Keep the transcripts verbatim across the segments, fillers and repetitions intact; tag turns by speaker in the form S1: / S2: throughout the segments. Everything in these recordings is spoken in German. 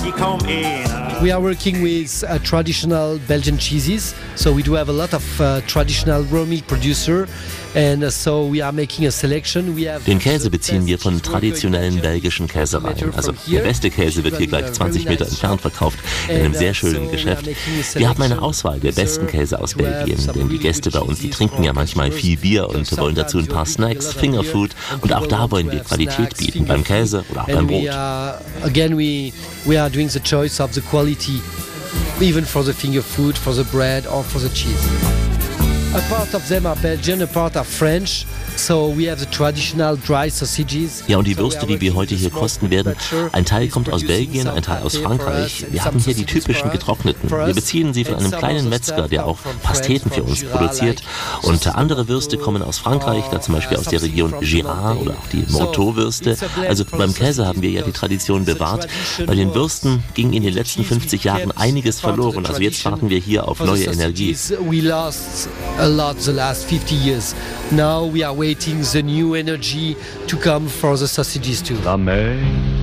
S1: We are working with uh, traditional Belgian cheeses, so we do have a lot of uh, traditional raw milk producer. And so we are making a selection. We have
S2: Den Käse beziehen wir von traditionellen belgischen Käsereien. Also der beste Käse wird hier gleich zwanzig Meter entfernt verkauft, in einem sehr schönen Geschäft. Wir haben eine Auswahl der besten Käse aus Belgien, denn die Gäste bei uns, die trinken ja manchmal viel Bier und wollen dazu ein paar Snacks, Fingerfood, und auch da wollen wir Qualität bieten, beim Käse oder auch beim Brot.
S1: Again, we we are doing the choice of the quality, even for the finger food, for the bread or for the cheese. A part of them are Belgian, a part are French. So we have the traditional dry sausages.
S2: Ja, und die Würste, die wir heute hier kosten werden, ein Teil kommt aus Belgien, ein Teil aus Frankreich. Wir haben hier die typischen getrockneten. Wir beziehen sie von einem kleinen Metzger, der auch Pasteten für uns produziert. Und andere Würste kommen aus Frankreich, da zum Beispiel aus der Region Girard oder auch die Morteau-Würste. Also beim Käse haben wir ja die Tradition bewahrt. Bei den Würsten ging in den letzten fünfzig Jahren einiges verloren. Also jetzt warten wir hier auf neue Energie.
S1: We lost a lot the last fifty years. Now we are waiting the new energy to come for the sausages too.
S3: La mer,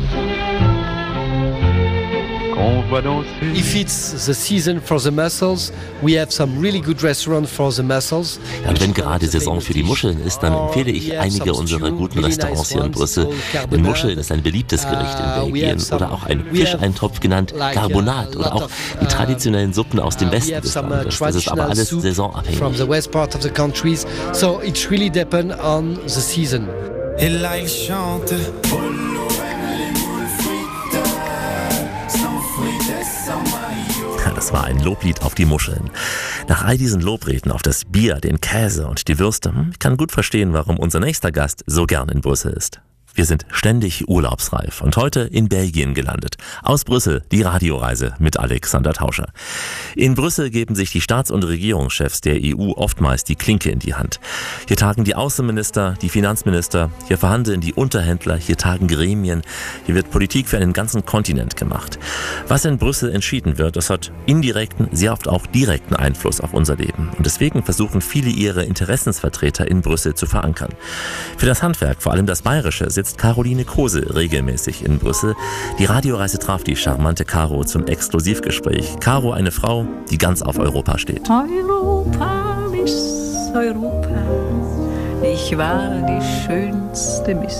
S3: qu'on voit danser.
S1: If it's the season for the mussels, we have some really good restaurants for the mussels.
S2: Ja, und wenn gerade Saison für die Muscheln ist, dann empfehle ich einige unserer guten Restaurants hier in Brüssel. Denn Muscheln ist ein beliebtes Gericht in Belgien. Oder auch ein Fischeintopf genannt Carbonat. Oder auch die traditionellen Suppen aus dem Westen des Landes. Das ist aber alles saisonabhängig.
S1: From the west part of the countries. So it really depends on the season.
S4: Et là il chante.
S2: Das war ein Loblied auf die Muscheln. Nach all diesen Lobreden auf das Bier, den Käse und die Würste, ich kann gut verstehen, warum unser nächster Gast so gern in Brüssel ist. Wir sind ständig urlaubsreif und heute in Belgien gelandet. Aus Brüssel die Radioreise mit Alexander Tauscher. In Brüssel geben sich die Staats- und Regierungschefs der E U oftmals die Klinke in die Hand. Hier tagen die Außenminister, die Finanzminister, hier verhandeln die Unterhändler, hier tagen Gremien, hier wird Politik für einen ganzen Kontinent gemacht. Was in Brüssel entschieden wird, das hat indirekten, sehr oft auch direkten Einfluss auf unser Leben. Und deswegen versuchen viele ihre Interessensvertreter in Brüssel zu verankern. Für das Handwerk, vor allem das Bayerische, sitzt Caroline Kose regelmäßig in Brüssel. Die Radioreise traf die charmante Caro zum Exklusivgespräch. Caro, eine Frau, die ganz auf Europa steht.
S5: Europa, Miss Europa, ich war die schönste Miss.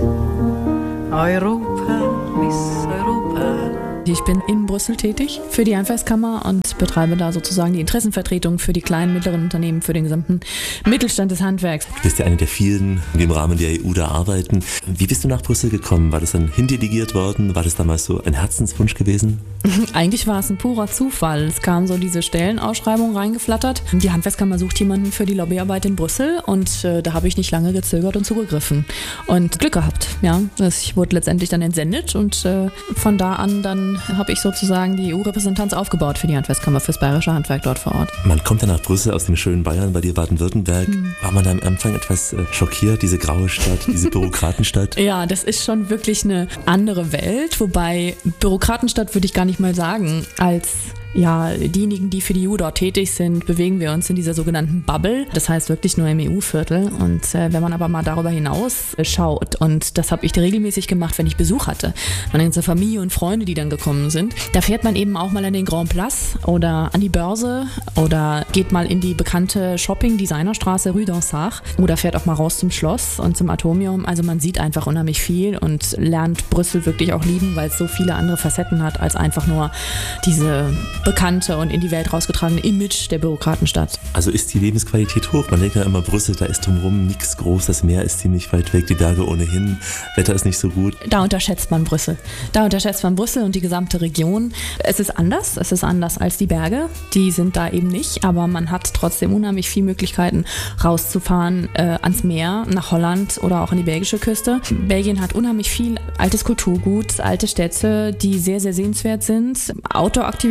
S5: Europa, Miss Europa.
S6: Ich bin in Brüssel tätig für die Handwerkskammer und betreibe da sozusagen die Interessenvertretung für die kleinen und mittleren Unternehmen, für den gesamten Mittelstand des Handwerks.
S2: Du bist ja eine der vielen, die im Rahmen der E U da arbeiten. Wie bist du nach Brüssel gekommen? War das dann hindelegiert worden? War das damals so ein Herzenswunsch gewesen?
S6: Eigentlich war es ein purer Zufall. Es kam so diese Stellenausschreibung reingeflattert. Die Handwerkskammer sucht jemanden für die Lobbyarbeit in Brüssel und äh, da habe ich nicht lange gezögert und zugegriffen. Und Glück gehabt, ja. Ich wurde letztendlich dann entsendet und äh, von da an dann habe ich sozusagen die E U-Repräsentanz aufgebaut für die Handwerkskammer, fürs bayerische Handwerk dort vor Ort.
S2: Man kommt ja nach Brüssel aus dem schönen Bayern, bei dir Baden-Württemberg. Hm. War man da am Anfang etwas äh, schockiert, diese graue Stadt, diese Bürokratenstadt?
S6: Ja, das ist schon wirklich eine andere Welt, wobei Bürokratenstadt würde ich gar nicht mal sagen, als ja, diejenigen, die für die E U dort tätig sind, bewegen wir uns in dieser sogenannten Bubble. Das heißt wirklich nur im E U-Viertel. Und äh, wenn man aber mal darüber hinaus äh, schaut, und das habe ich regelmäßig gemacht, wenn ich Besuch hatte, meine ganze Familie und Freunde, die dann gekommen sind, da fährt man eben auch mal an den Grand Place oder an die Börse oder geht mal in die bekannte Shopping-Designerstraße Rue d'Ansart oder fährt auch mal raus zum Schloss und zum Atomium. Also man sieht einfach unheimlich viel und lernt Brüssel wirklich auch lieben, weil es so viele andere Facetten hat, als einfach nur diese bekannte und in die Welt rausgetragene Image der Bürokratenstadt.
S2: Also ist die Lebensqualität hoch? Man denkt ja immer, Brüssel, da ist drumherum nichts groß, das Meer ist ziemlich weit weg, die Berge ohnehin, Wetter ist nicht so gut.
S6: Da unterschätzt man Brüssel. Da unterschätzt man Brüssel und die gesamte Region. Es ist anders, es ist anders als die Berge, die sind da eben nicht, aber man hat trotzdem unheimlich viele Möglichkeiten rauszufahren äh, ans Meer, nach Holland oder auch an die belgische Küste. Belgien hat unheimlich viel altes Kulturgut, alte Städte, die sehr, sehr sehenswert sind. Outdoor-Aktivitäten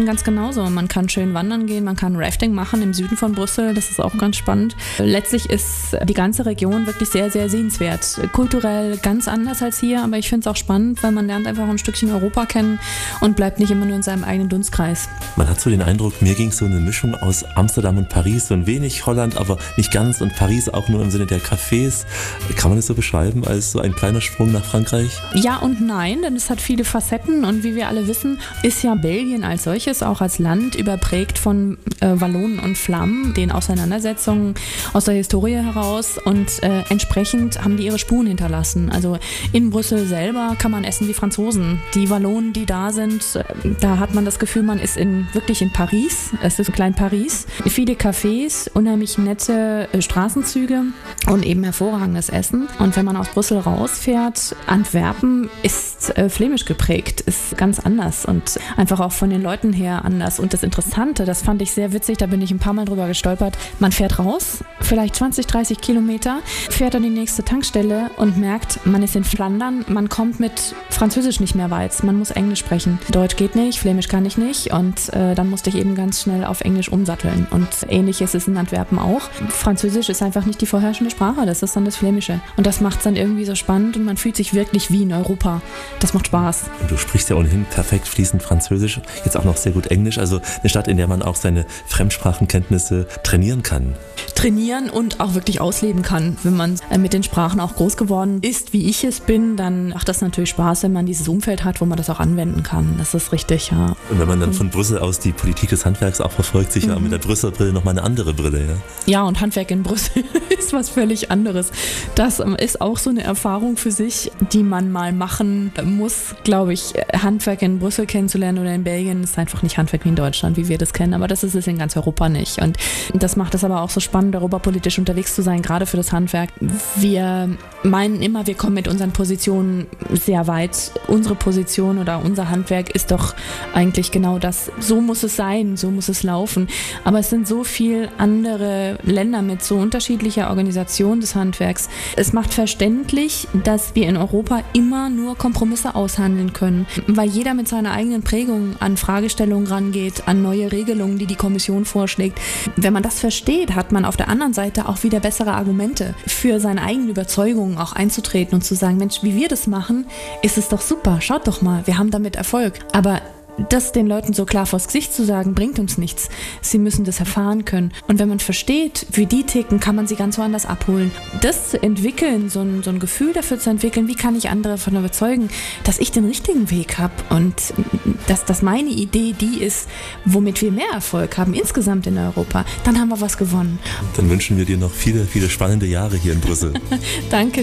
S6: ganz genauso. Man kann schön wandern gehen, man kann Rafting machen im Süden von Brüssel, das ist auch ganz spannend. Letztlich ist die ganze Region wirklich sehr, sehr sehenswert. Kulturell ganz anders als hier, aber ich finde es auch spannend, weil man lernt einfach ein Stückchen Europa kennen und bleibt nicht immer nur in seinem eigenen Dunstkreis.
S2: Man hat so den Eindruck, mir ging so eine Mischung aus Amsterdam und Paris, so ein wenig Holland, aber nicht ganz, und Paris auch nur im Sinne der Cafés. Kann man das so beschreiben als so ein kleiner Sprung nach Frankreich?
S6: Ja und nein, denn es hat viele Facetten und wie wir alle wissen, ist ja Belgien als solches auch als Land überprägt von äh, Wallonen und Flammen, den Auseinandersetzungen aus der Historie heraus, und äh, entsprechend haben die ihre Spuren hinterlassen. Also in Brüssel selber kann man essen wie Franzosen. Die Wallonen, die da sind, äh, da hat man das Gefühl, man ist in, wirklich in Paris. Es ist klein Paris. Viele Cafés, unheimlich nette äh, Straßenzüge und eben hervorragendes Essen. Und wenn man aus Brüssel rausfährt, Antwerpen ist äh, flämisch geprägt, ist ganz anders und einfach auch von den Leuten her anders. Und das Interessante, das fand ich sehr witzig, da bin ich ein paar Mal drüber gestolpert, man fährt raus, vielleicht zwanzig, dreißig Kilometer, fährt an die nächste Tankstelle und merkt, man ist in Flandern, man kommt mit Französisch nicht mehr weit, man muss Englisch sprechen. Deutsch geht nicht, Flämisch kann ich nicht, und äh, dann musste ich eben ganz schnell auf Englisch umsatteln. Und ähnlich ist es in Antwerpen auch. Französisch ist einfach nicht die vorherrschende Sprache, das ist dann das Flämische. Und das macht es dann irgendwie so spannend und man fühlt sich wirklich wie in Europa. Das macht Spaß.
S2: Du sprichst ja ohnehin perfekt fließend Französisch, jetzt auch noch sehr gut Englisch, also eine Stadt, in der man auch seine Fremdsprachenkenntnisse trainieren kann.
S6: Trainieren und auch wirklich ausleben kann. Wenn man mit den Sprachen auch groß geworden ist, wie ich es bin, dann macht das natürlich Spaß, wenn man dieses Umfeld hat, wo man das auch anwenden kann. Das ist richtig, ja.
S2: Und wenn man dann von Brüssel aus die Politik des Handwerks auch verfolgt, sicher mhm. mit der Brüsseler Brille nochmal eine andere Brille, ja?
S6: Ja, und Handwerk in Brüssel ist was völlig anderes. Das ist auch so eine Erfahrung für sich, die man mal machen muss, glaube ich. Handwerk in Brüssel kennenzulernen oder in Belgien ist einfach nicht Handwerk wie in Deutschland, wie wir das kennen, aber das ist es in ganz Europa nicht. Und das macht es aber auch so spannend, europapolitisch unterwegs zu sein, gerade für das Handwerk. Wir meinen immer, wir kommen mit unseren Positionen sehr weit. Unsere Position oder unser Handwerk ist doch eigentlich genau das. So muss es sein, so muss es laufen. Aber es sind so viele andere Länder mit so unterschiedlicher Organisation des Handwerks. Es macht verständlich, dass wir in Europa immer nur Kompromisse aushandeln können, weil jeder mit seiner eigenen Prägung an Fragestellungen rangeht, an neue Regelungen, die die Kommission vorschlägt. Wenn man das versteht, hat man auf der anderen Seite auch wieder bessere Argumente, für seine eigenen Überzeugungen auch einzutreten und zu sagen, Mensch, wie wir das machen, ist es doch super, schaut doch mal, wir haben damit Erfolg. Aber das den Leuten so klar vors Gesicht zu sagen, bringt uns nichts. Sie müssen das erfahren können. Und wenn man versteht, wie die ticken, kann man sie ganz woanders abholen. Das zu entwickeln, so ein, so ein Gefühl dafür zu entwickeln, wie kann ich andere davon überzeugen, dass ich den richtigen Weg habe und dass das meine Idee die ist, womit wir mehr Erfolg haben, insgesamt in Europa, dann haben wir was gewonnen.
S2: Dann wünschen wir dir noch viele, viele spannende Jahre hier in Brüssel.
S6: Danke.